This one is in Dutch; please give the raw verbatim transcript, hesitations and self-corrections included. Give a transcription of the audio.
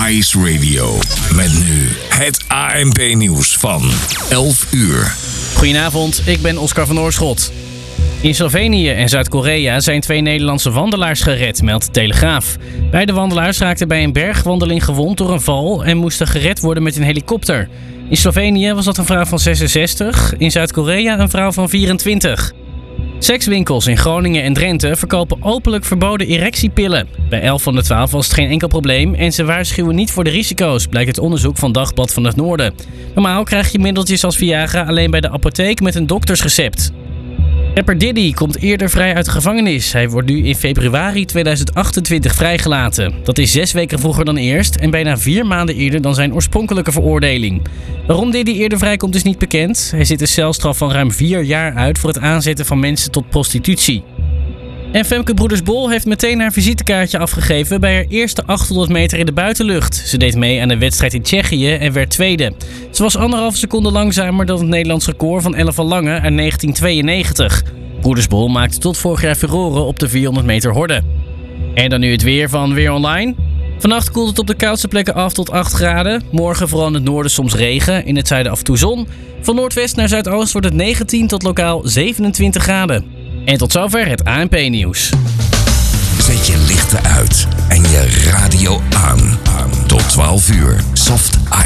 Ice Radio. Met nu het A N P-nieuws van elf uur. Goedenavond, ik ben Oscar van Oorschot. In Slovenië en Zuid-Korea zijn twee Nederlandse wandelaars gered, meldt de Telegraaf. Beide wandelaars raakten bij een bergwandeling gewond door een val en moesten gered worden met een helikopter. In Slovenië was dat een vrouw van zesenzestig, in Zuid-Korea een vrouw van vierentwintig. Sekswinkels in Groningen en Drenthe verkopen openlijk verboden erectiepillen. Bij elf van de twaalf was het geen enkel probleem en ze waarschuwen niet voor de risico's, blijkt uit onderzoek van Dagblad van het Noorden. Normaal krijg je middeltjes als Viagra alleen bij de apotheek met een doktersrecept. Rapper Diddy komt eerder vrij uit de gevangenis. Hij wordt nu in februari tweeduizend achtentwintig vrijgelaten. Dat is zes weken vroeger dan eerst en bijna vier maanden eerder dan zijn oorspronkelijke veroordeling. Waarom Diddy eerder vrijkomt is niet bekend. Hij zit een celstraf van ruim vier jaar uit voor het aanzetten van mensen tot prostitutie. En Femke Broeders-Bol heeft meteen haar visitekaartje afgegeven bij haar eerste achthonderd meter in de buitenlucht. Ze deed mee aan een wedstrijd in Tsjechië en werd tweede. Ze was anderhalve seconde langzamer dan het Nederlands record van Elle van Lange uit negentien tweeënnegentig. Broeders-Bol maakte tot vorig jaar furoren op de vierhonderd meter horde. En dan nu het weer van Weer Online. Vannacht koelt het op de koudste plekken af tot acht graden. Morgen vooral in het noorden soms regen, in het zuiden af en toe zon. Van noordwest naar zuidoost wordt het negentien tot lokaal zevenentwintig graden. En tot zover het A N P-nieuws. Zet je lichten uit en je radio aan. Tot twaalf uur. Soft